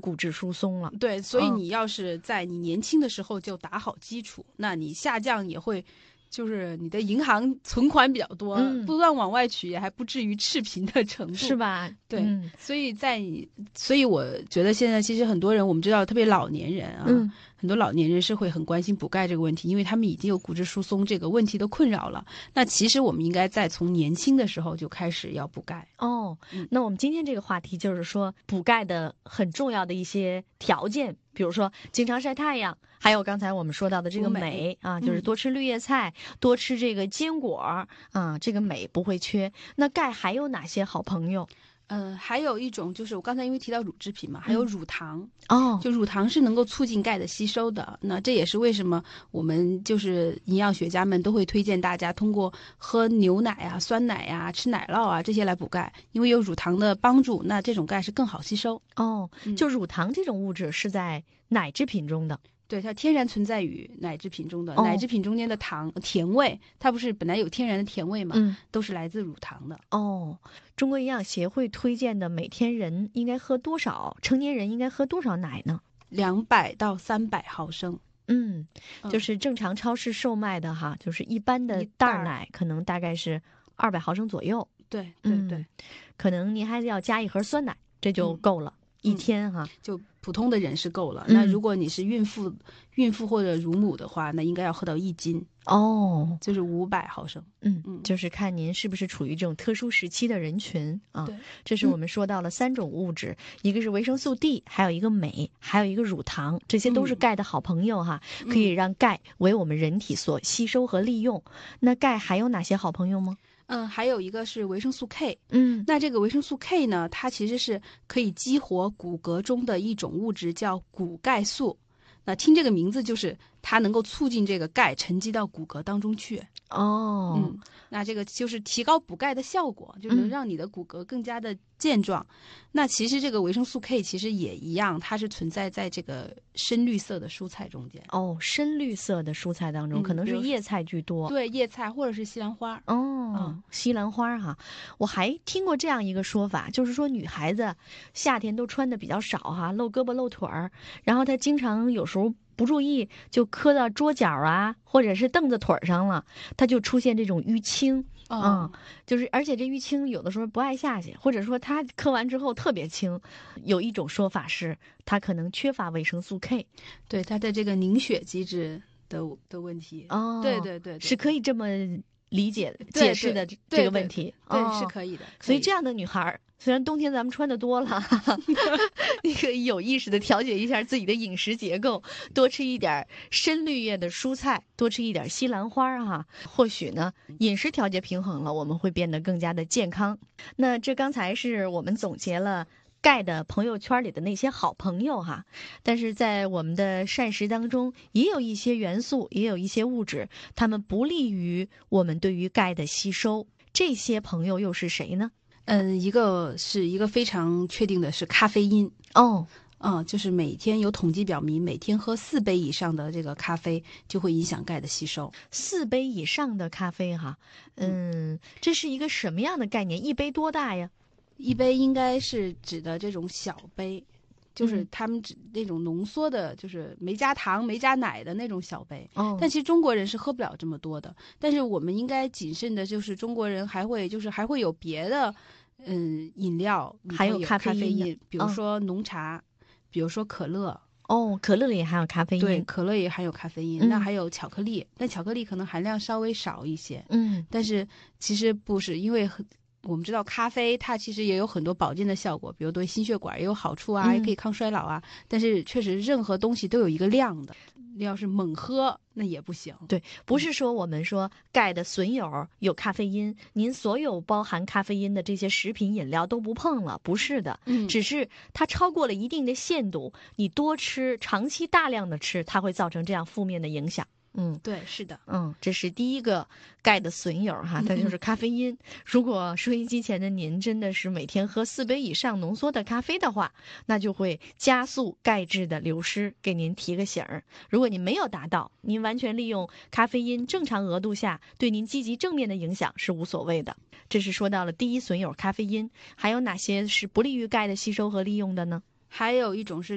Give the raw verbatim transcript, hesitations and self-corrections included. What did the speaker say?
骨质疏松了。 对，所以嗯你要是在你年轻的时候就打好基础，那你下降也会。就是你的银行存款比较多， 嗯不断往外取，也还不至于赤贫的程度， 是吧？ 对， 嗯所以在你，所以我觉得现在其实很多人，我们知道，特别老年人啊， 嗯很多老年人是会很关心补钙这个问题，因为他们已经有骨质疏松这个问题的困扰了。那其实我们应该在从年轻的时候就开始要补钙。 哦， 嗯那我们今天这个话题就是说补钙的很重要的一些条件，比如说经常晒太阳，还有刚才我们说到的这个补镁镁啊，就是嗯多吃绿叶菜，多吃这个坚果儿啊，这个镁不会缺。那钙还有哪些好朋友？ 呃，还有一种就是我刚才因为提到乳制品嘛，还有嗯乳糖， 哦， 就乳糖是能够促进钙的吸收的。那这也是为什么我们就是营养学家们都会推荐大家通过喝牛奶啊、酸奶呀、吃奶酪啊这些来补钙，因为有乳糖的帮助，那这种钙是更好吸收。 哦， 嗯就乳糖这种物质是在奶制品中的。 对，它天然存在于奶制品中的， 哦奶制品中间的糖甜味，它不是本来有天然的甜味嘛， 嗯， 都是来自乳糖的。 哦，中国营养协会推荐的每天人应该喝多少？成年人应该喝多少奶呢？ 两百到三百毫升。 嗯， 嗯就是正常超市售卖的哈，就是一般的一袋儿袋儿奶，可能大概是二百毫升左右。 对对对， 嗯可能您还要加一盒酸奶，这就嗯够了，一嗯天哈。 就普通的人是够了。 嗯那如果你是孕妇、孕妇或者乳母的话，那应该要喝到一斤， 哦， 就是五百毫升。 嗯嗯就是看您是不是处于这种特殊时期的人群啊。 对， 这是我们说到了三种物质，一个是维生素 D，还有一个镁，还有一个乳糖，这些都是嗯钙的好朋友哈， 嗯可以让钙为我们人体所吸收和利用。那钙还有哪些好朋友吗？ 嗯，还有一个是维生素 K。 嗯那这个维生素 K 呢，它其实是可以激活骨骼中的一种物质，叫骨钙素。那听这个名字，就是它能够促进这个钙沉积到骨骼当中去。 哦， 嗯，那这个就是提高补钙的效果，就能嗯让你的骨骼更加的健壮。那其实这个维生素 K 其实也一样，它是存在在这个深绿色的蔬菜中间。 哦，深绿色的蔬菜当中， 嗯可能比如是叶菜居多。 对，叶菜或者是西兰花。 哦， 嗯西兰花哈，我还听过这样一个说法，就是说女孩子夏天都穿的比较少哈，露胳膊露腿儿，然后她经常有时候不注意就磕到桌角啊，或者是凳子腿儿上了，她就出现这种淤青。 哦， 就是而且这淤青有的时候不爱下去，或者说她磕完之后特别轻。有一种说法是她可能缺乏维生素 K。 对，它的这个凝血机制的的问题。 哦， 对对对对是可以这么理解对解释的对这个对问题。 对， 哦是可以的。可以所以这样的女孩儿，虽然冬天咱们穿的多了，你可以有意识的调节一下自己的饮食结构，多吃一点深绿叶的蔬菜，多吃一点西兰花儿哈。或许呢，饮食调节平衡了，我们会变得更加的健康。那这刚才是我们总结了钙的朋友圈里的那些好朋友哈，但是在我们的膳食当中，也有一些元素，也有一些物质，它们不利于我们对于钙的吸收。这些朋友又是谁呢？ 嗯，一个是一个非常确定的是咖啡因。 哦， 嗯，就是每天有统计表明，每天喝四杯以上的这个咖啡就会影响钙的吸收。 四杯以上的咖啡哈，嗯，这是一个什么样的概念？一杯多大呀？ 一杯应该是指的这种小杯，就是嗯他们指那种浓缩的，就是没加糖、没加奶的那种小杯。 哦， 但其实中国人是喝不了这么多的，但是我们应该谨慎的，就是中国人还会就是还会有别的，嗯，饮料还有有咖啡因的因，比如嗯说浓茶，比如说可乐。 哦，可乐里含有咖啡因。 对，可乐也含有咖啡因。 嗯那还有巧克力，但巧克力可能含量稍微少一些。 嗯但是其实不是，因为很我们知道咖啡它其实也有很多保健的效果，比如对心血管也有好处啊， 嗯也可以抗衰老啊。但是确实任何东西都有一个量的，要是猛喝那也不行。 对，不是说我们说钙的损友有咖啡因，您所有包含咖啡因的这些食品饮料都不碰了，不是的， 嗯， 只是它超过了一定的限度，你多吃，长期大量的吃，它会造成这样负面的影响。嗯对，是的。 嗯，这是第一个钙的损友哈，它就是咖啡因。如果收音机前的您真的是每天喝四杯以上浓缩的咖啡的话，那就会加速钙质的流失，给您提个醒儿。如果您没有达到，您完全利用咖啡因正常额度下对您积极正面的影响是无所谓的。这是说到了第一损友咖啡因，还有哪些是不利于钙的吸收和利用的呢？ 还有一种是